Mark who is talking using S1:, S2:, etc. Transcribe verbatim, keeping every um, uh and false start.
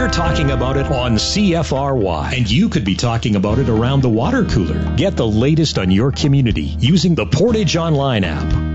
S1: We're talking about it on C F R Y, and you could be talking about it around the water cooler. Get the latest on your community using the Portage Online app